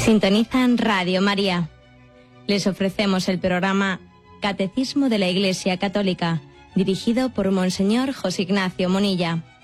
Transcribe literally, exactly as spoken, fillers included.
Sintonizan Radio María. Les ofrecemos el programa Catecismo de la Iglesia Católica, dirigido por Monseñor José Ignacio Munilla.